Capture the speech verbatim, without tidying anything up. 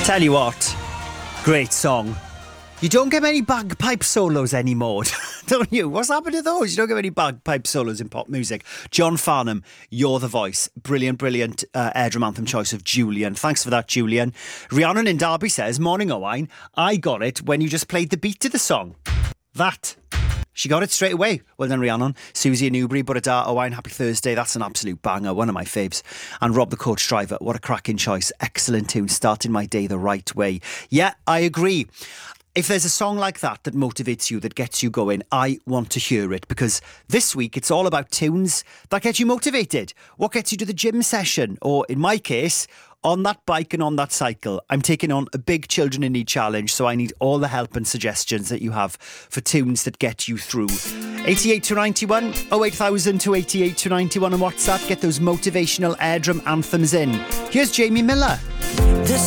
Tell you what, great song. You don't get many bagpipe solos anymore, don't you? What's happened to those? You don't get many bagpipe solos in pop music. John Farnham, You're the Voice. Brilliant, brilliant uh, Airdrum Anthem choice of Julian. Thanks for that, Julian. Rhiannon in Derby says, Morning, Owain. I got it when you just played the beat to the song. That. She got it straight away. Well done, Rhiannon. Susie in Newbury, Butterdar, Owain, happy Thursday. That's an absolute banger, one of my faves. And Rob the coach driver, what a cracking choice. Excellent tune, starting my day the right way. Yeah, I agree. If there's a song like that that motivates you, that gets you going, I want to hear it, because this week it's all about tunes that get you motivated. What gets you to the gym session? Or in my case, on that bike and on that cycle. I'm taking on a big Children in Need challenge, so I need all the help and suggestions that you have for tunes that get you through. eighty-eight to ninety-one, oh eight thousand to eighty-eight to ninety-one on WhatsApp. Get those motivational Airdrum anthems in. Here's Jamie Miller.